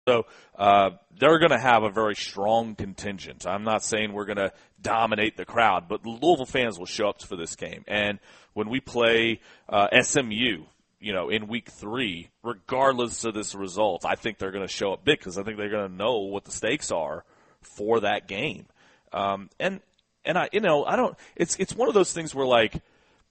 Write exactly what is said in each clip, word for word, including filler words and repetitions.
So uh, they're going to have a very strong contingent. I'm not saying we're going to dominate the crowd, but Louisville fans will show up for this game. And when we play uh, S M U, you know, in week three, regardless of this result, I think they're going to show up big because I think they're going to know what the stakes are for that game. Um, and and I, you know, I don't. It's it's one of those things where like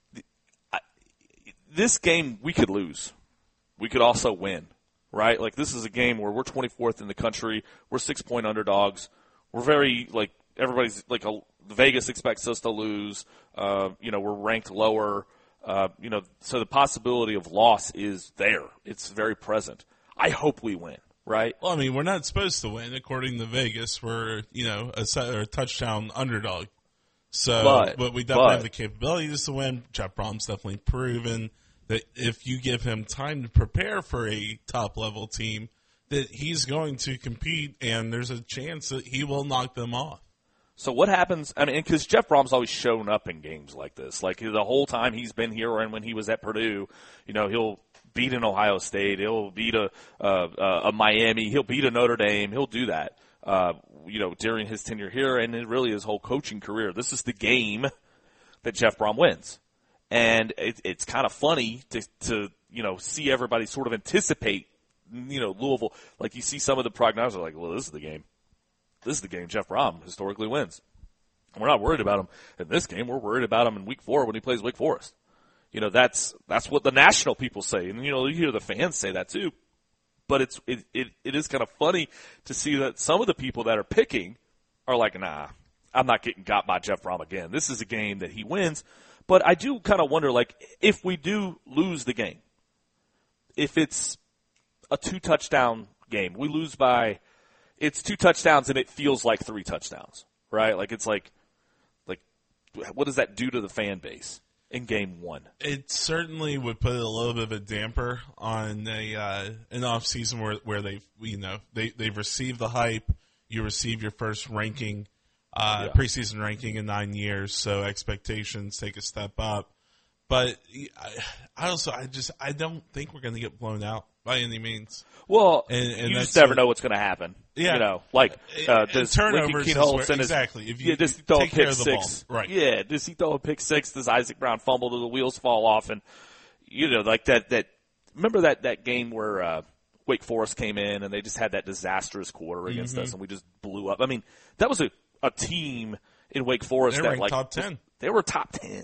I, this game we could lose, we could also win. Right? Like, this is a game where we're twenty-fourth in the country. We're six-point underdogs. We're very, like, everybody's, like, a, Vegas expects us to lose. Uh, you know, we're ranked lower. Uh, you know, so the possibility of loss is there. It's very present. I hope we win, right? Well, I mean, we're not supposed to win. According to Vegas, we're, you know, a, set, or a touchdown underdog. So, but, but we definitely but, have the capabilities to win. Jeff Brom's definitely proven that if you give him time to prepare for a top-level team, that he's going to compete, and there's a chance that he will knock them off. So what happens – I mean, because Jeff Brom's always shown up in games like this. Like, the whole time he's been here and when he was at Purdue, you know, he'll beat an Ohio State. He'll beat a, a, a Miami. He'll beat a Notre Dame. He'll do that, uh, you know, during his tenure here and really his whole coaching career. This is the game that Jeff Brom wins. And it, it's kind of funny to, to, you know, see everybody sort of anticipate, you know, Louisville. Like, you see some of the prognostics are like, well, this is the game. This is the game Jeff Brom historically wins. We're not worried about him in this game. We're worried about him in week four when he plays Wake Forest. You know, that's that's what the national people say. And, you know, you hear the fans say that too. But it's it, it, it is kind of funny to see that some of the people that are picking are like, nah, I'm not getting got by Jeff Brom again. This is a game that he wins. But I do kind of wonder, like, if we do lose the game, if it's a two-touchdown game, we lose by – it's two touchdowns and it feels like three touchdowns, right? Like, it's like, like, what does that do to the fan base in game one? It certainly would put a little bit of a damper on a uh, an off season where where they you know they they've received the hype, you receive your first ranking. Uh, yeah. Preseason ranking in nine years, so expectations take a step up. But I, I also, I just, I don't think we're going to get blown out by any means. Well, and, and you just never know what's going to happen. Yeah, you know, like uh, does turnovers Ricky Keene-Holson exactly. If you yeah, does he throw take a pick care of the six? ball. Right? Yeah, does he throw a pick six? Does Isaac Brown fumble? Do the wheels fall off? And you know, like that. That remember that that game where uh, Wake Forest came in and they just had that disastrous quarter against mm-hmm. us, and we just blew up. I mean, that was a a team in Wake Forest they that ranked like top ten. They were top ten.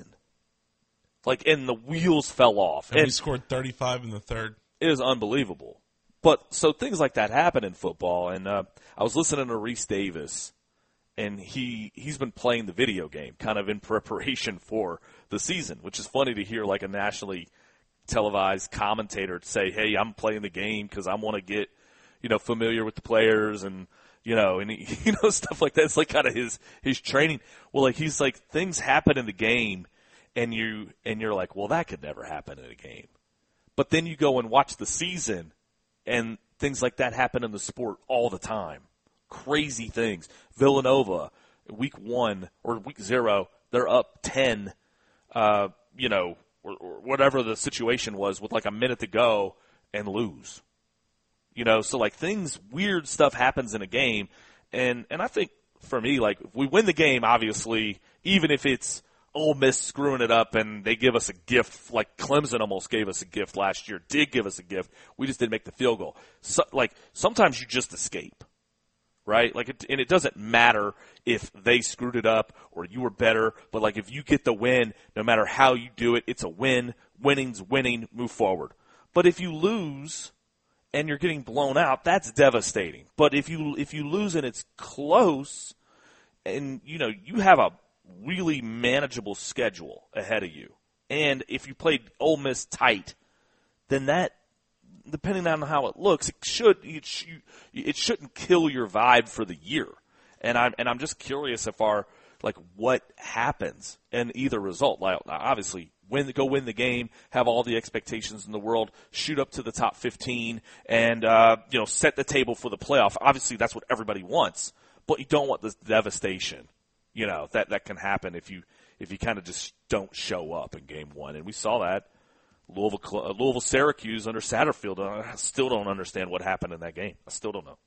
Like, and the wheels fell off. And, and we scored thirty-five in the third. It is unbelievable. But so things like that happen in football. And uh, I was listening to Reese Davis, and he he's been playing the video game kind of in preparation for the season, which is funny to hear like a nationally televised commentator say, "Hey, I'm playing the game because I want to get you know familiar with the players and." You know, and he, you know, stuff like that. It's like kind of his, his training. Well, like he's like things happen in the game and you, and you're like, well, that could never happen in a game. But then you go and watch the season and things like that happen in the sport all the time. Crazy things. Villanova, week one or week zero, they're up ten, uh, you know, or, or whatever the situation was with like a minute to go and lose. You know, so like things, weird stuff happens in a game. And, and I think for me, like if we win the game, obviously, even if it's Ole Miss screwing it up and they give us a gift, like Clemson almost gave us a gift last year, did give us a gift. We just didn't make the field goal. So, like sometimes you just escape, right? Like, it, and it doesn't matter if they screwed it up or you were better, but like if you get the win, no matter how you do it, it's a win. Winning's winning, move forward. But if you lose, and you're getting blown out, that's devastating. But if you if you lose and it's close, and you know you have a really manageable schedule ahead of you, and if you played Ole Miss tight, then that, depending on how it looks, it should it, sh- it shouldn't kill your vibe for the year. And I'm and I'm just curious if our like what happens in either result. Like obviously. Win, go win the game, have all the expectations in the world, shoot up to the top fifteen, and uh, you know set the table for the playoff. Obviously, that's what everybody wants, but you don't want this devastation, you know, that that can happen if you if you kind of just don't show up in game one. And we saw that Louisville, uh, Louisville, Syracuse under Satterfield. I still don't understand what happened in that game. I still don't know.